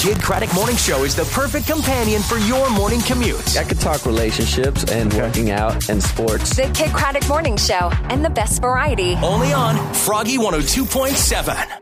Kid Craddock Morning Show is the perfect companion for your morning commute. I could talk relationships and working out and sports. The Kid Craddock Morning Show and the best variety. Only on Froggy 102.7.